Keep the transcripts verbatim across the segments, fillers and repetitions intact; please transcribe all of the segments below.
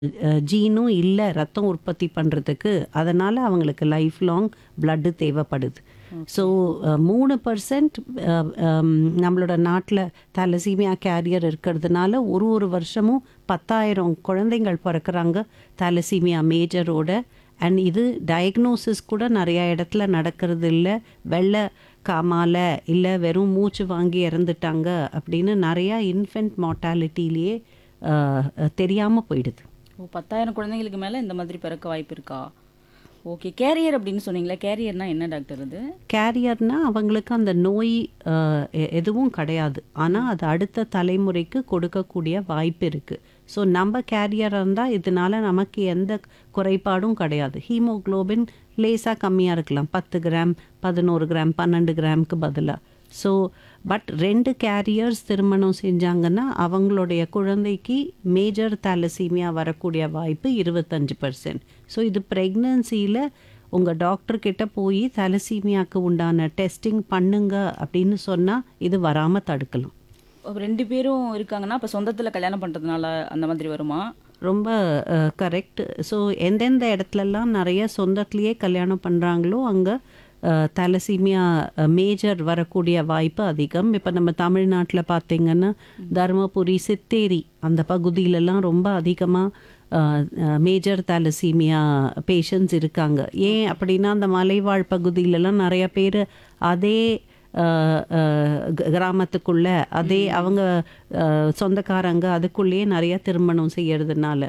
ஜீனும் இல்லை ரத்தம் உற்பத்தி பண்ணுறதுக்கு. அதனால் அவங்களுக்கு லைஃப் லாங் பிளட்டு தேவைப்படுது. ஸோ மூணு பர்சன்ட் நம்மளோட நாட்டில் தலசீமியா கேரியர் இருக்கிறதுனால ஒரு ஒரு வருஷமும் பத்தாயிரம் குழந்தைங்கள் பிறக்கிறாங்க தலசீமியா மேஜரோட. அண்ட் இது டயக்னோசிஸ் கூட நிறையா இடத்துல நடக்கிறது இல்லை. வெள்ளை காமால இல்லை வெறும் மூச்சு வாங்கி இறந்துட்டாங்க அப்படின்னு நிறையா இன்ஃபென்ட் மார்ட்டாலிட்டிலேயே தெரியாமல் போயிடுது. ஓ பத்தாயிரம் குழந்தைங்களுக்கு மேலே இந்த மாதிரி பிறக்க வாய்ப்பு இருக்கா? ஓகே. கேரியர் அப்படின்னு சொன்னீங்களா? கேரியர்னா என்ன டாக்டர் அது? கேரியர்னா அவங்களுக்கு அந்த நோய் அஹ், எ- எதுவும் கிடையாது. ஆனால் அது அடுத்த தலைமுறைக்கு கொடுக்கக்கூடிய வாய்ப்பு இருக்குது. ஸோ நம்ம கேரியராக இருந்தால் இதனால நமக்கு எந்த குறைபாடும் கிடையாது. ஹீமோகுளோபின் லேசாக கம்மியாக இருக்கலாம், பத்து கிராம் பதினோரு கிராம் பன்னெண்டு கிராமுக்கு பதிலாக. ஸோ பட் ரெண்டு கேரியர்ஸ் திருமணம் செஞ்சாங்கன்னா அவங்களுடைய குழந்தைக்கு மேஜர் தலசீமியா வரக்கூடிய வாய்ப்பு இருபத்தஞ்சு பர்சன்ட். ஸோ இது ப்ரெக்னன்சியில் உங்கள் டாக்டர்கிட்ட போய் தலசீமியாவுக்கு உண்டான டெஸ்டிங் பண்ணுங்க அப்படின்னு சொன்னால் இது வராமல் தடுக்கலாம். அப்ப ரெண்டு பேரும் இருக்காங்கன்னா அப்போ சொந்தத்தில் கல்யாணம் பண்ணுறதுனால அந்த மாதிரி வருமா? ரொம்ப கரெக்ட். ஸோ எந்தெந்த இடத்துலலாம் நிறைய சொந்தத்துலேயே கல்யாணம் பண்ணுறாங்களோ அங்கே தலசீமியா மேஜர் வரக்கூடிய வாய்ப்பு அதிகம். இப்போ நம்ம தமிழ்நாட்டில் பார்த்திங்கன்னா தருமபுரி சித்தேரி அந்த பகுதியிலலாம் ரொம்ப அதிகமாக மேஜர் தலசீமியா பேஷண்ட்ஸ் இருக்காங்க. ஏன் அப்படின்னா அந்த மலைவாழ் பகுதியிலலாம் நிறைய பேர் அதே அஹ், அஹ், க- கிராமத்துக்குள்ள அதே அவங்க அஹ், சொந்தக்காரங்க அதுக்குள்ளேயே நிறைய திருமணம் செய்யறதுனால.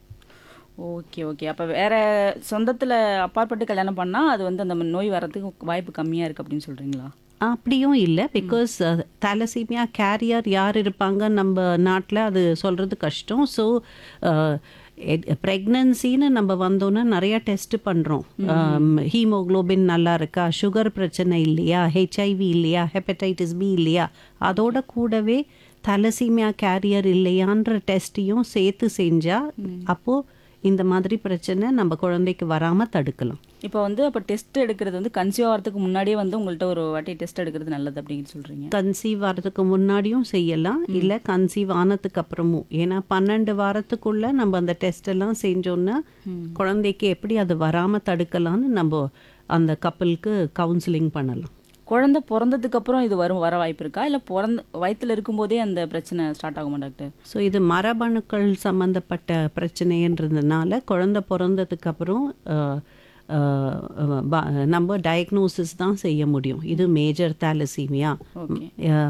Okay okay. அப்போ வேற சொந்தத்தில் அப்பாற்பட்டு கல்யாணம் பண்ணால் அது வந்து அந்த நோய் வர்றதுக்கு வாய்ப்பு கம்மியாக இருக்குது அப்படின்னு சொல்கிறீங்களா? அப்படியும் இல்லை. பிகாஸ் தலசீமியா கேரியர் யார் இருப்பாங்க நம்ம நாட்டில் அது சொல்கிறது கஷ்டம். ஸோ ப்ரெக்னன்சின்னு நம்ம வந்தோன்னா நிறையா டெஸ்ட் பண்ணுறோம். ஹீமோகுளோபின் நல்லா இருக்கா, சுகர் பிரச்சனை இல்லையா, ஹெச்ஐவி இல்லையா, ஹெப்படைட்டிஸ் பி இல்லையா, அதோட கூடவே தலசீமியா கேரியர் இல்லையான்ற டெஸ்ட்டையும் சேர்த்து செஞ்சால் அப்போது இந்த மாதிரி பிரச்சனை நம்ம குழந்தைக்கு வராமல் தடுக்கலாம். இப்போ வந்து அப்போ டெஸ்ட் எடுக்கிறது வந்து கன்சீவ் ஆகிறதுக்கு முன்னாடியே வந்து உங்கள்கிட்ட ஒரு வாட்டி டெஸ்ட் எடுக்கிறது நல்லது அப்படின்னு சொல்கிறீங்க. கன்சீவ் ஆகிறதுக்கு முன்னாடியும் செய்யலாம், இல்லை கன்சீவ் ஆனதுக்கு அப்புறமும். ஏன்னா பன்னெண்டு வாரத்துக்குள்ள நம்ம அந்த டெஸ்ட் எல்லாம் செஞ்சோன்னா குழந்தைக்கு எப்படி அது வராமல் தடுக்கலாம்னு நம்ம அந்த கப்பலுக்கு கவுன்சிலிங் பண்ணலாம். குழந்தை பிறந்ததுக்கு அப்புறம் இது வரும் வர வாய்ப்பு இருக்கா, இல்லை பிறந்த வயித்துல இருக்கும்போதே அந்த பிரச்சனை ஸ்டார்ட் ஆகுமா டாக்டர்? ஸோ இது மரபணுக்கள் சம்மந்தப்பட்ட பிரச்சனைன்றதுனால குழந்தை பிறந்ததுக்கு அப்புறம் அஹ், அஹ், ப- நம்ம டயக்னோசிஸ் தான் செய்ய முடியும். இது மேஜர் தலசீமியா. ஓகே.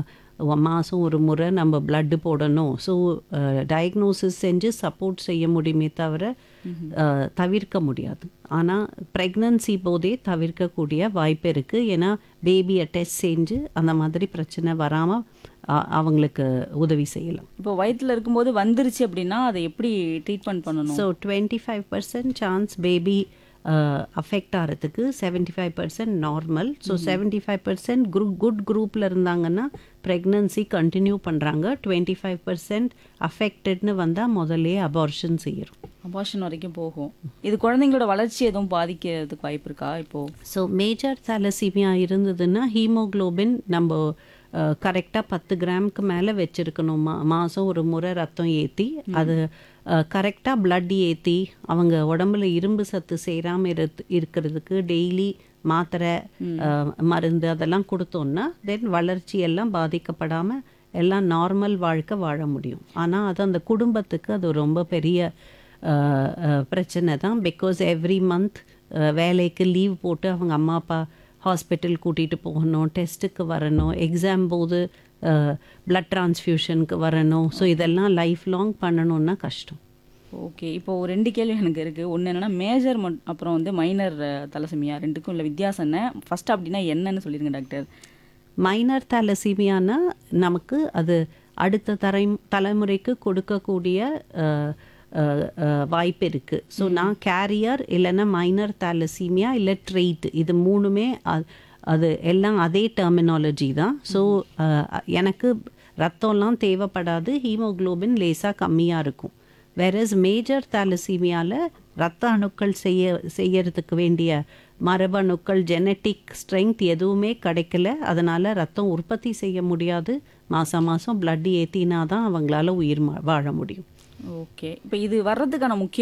மாதம் ஒரு முறை நம்ம பிளட்டு போடணும். ஸோ டயக்னோசிஸ் செஞ்சு சப்போர்ட் செய்ய முடியுமே தவிர அஹ், தவிர்க்க முடியாது. ஆனால் ப்ரெக்னன்சி போதே தவிர்க்கக்கூடிய வாய்ப்பு இருக்குது. ஏன்னா பேபியை டெஸ்ட் செஞ்சு அந்த மாதிரி பிரச்சனை வராமல் அவங்களுக்கு உதவி செய்யலாம். இப்போ வயித்துல இருக்கும்போது வந்துருச்சு அப்படின்னா அதை எப்படி ட்ரீட்மெண்ட் பண்ணணும்? So twenty five percent chance baby affect ஆகிறதுக்கு, seventy five percent normal. So seventy five percent group good குரூப்பில் இருந்தாங்கன்னா ப்ரெக்னன்சி கண்டினியூ பண்ணுறாங்க. டுவெண்ட்டி ஃபைவ் பர்சன்ட் அஃபெக்டட்னு வந்தால் முதல்லே அபார்ஷன் செய்கிறோம். அபார்ஷன் வரைக்கும் போகும். இது குழந்தைங்களோட வளர்ச்சி எதுவும் பாதிக்கிறதுக்கு வாய்ப்பு இருக்கா இப்போ? ஸோ மேஜர் தலசீமியா இருந்ததுன்னா ஹீமோகுளோபின் நம்ம கரெக்டாக பத்து கிராமுக்கு மேலே வச்சுருக்கணும். மா மாதம் ஒரு முறை ரத்தம் ஏற்றி அது கரெக்டாக பிளட் ஏற்றி அவங்க உடம்புல இரும்பு சத்து சேராமல் இரு இருக்கிறதுக்கு டெய்லி மாத்திரை அஹ், மருந்து அதெல்லாம் கொடுத்தோன்னா தென் வளர்ச்சி எல்லாம் பாதிக்கப்படாமல் எல்லாம் நார்மல் வாழ்க்கை வாழ முடியும். ஆனால் அது அந்த குடும்பத்துக்கு அது ரொம்ப பெரிய அஹ், அஹ், பிரச்சனை தான். பிகாஸ் எவ்ரி மந்த் வேலைக்கு லீவ் போட்டு அவங்க அம்மா அப்பா ஹாஸ்பிட்டல் கூட்டிகிட்டு போகணும், டெஸ்ட்டுக்கு வரணும், எக்ஸாம் போது பிளட் டிரான்ஸ்ஃபியூஷனுக்கு வரணும். ஸோ இதெல்லாம் லைஃப் லாங் பண்ணணுன்னா கஷ்டம். ஓகே. இப்போ ஒரு ரெண்டு கேள்வி எனக்கு இருக்குது. ஒன்று என்னென்னா மேஜர் அப்புறம் வந்து மைனர் தலசமியா ரெண்டுக்கும் உள்ள வித்தியாசம் என்ன? ஃபர்ஸ்ட் அப்படின்னா என்னன்னு சொல்லிடுங்க டாக்டர். மைனர் தலசீமியானா நமக்கு அது அடுத்த தலை தலைமுறைக்கு கொடுக்கக்கூடிய அஹ், அஹ், அஹ், வாய்ப்பு இருக்குது. ஸோ நான் கேரியர் இல்லைன்னா மைனர் தலசீமியா இல்லை ட்ரெயிட், இது மூணுமே அ- அது எல்லாம் அதே டெர்மினாலஜி தான். ஸோ எனக்கு ரத்தம்லாம் தேவைப்படாது, ஹீமோகுளோபின் லேசாக கம்மியாக இருக்கும். வேறஸ் மேஜர் தலசீமியாவில் ரத்த அணுக்கள் செய்ய செய்யறதுக்கு வேண்டிய மரபணுக்கள் ஜெனட்டிக் ஸ்ட்ரென்த் எதுவுமே கிடைக்கல. அதனால் ரத்தம் உற்பத்தி செய்ய முடியாது. மாதம் மாதம் பிளட் ஏற்றினா தான் அவங்களால உயிர் ம- வாழ முடியும். ஓகே. இப்போ இது வர்றதுக்கான முக்கிய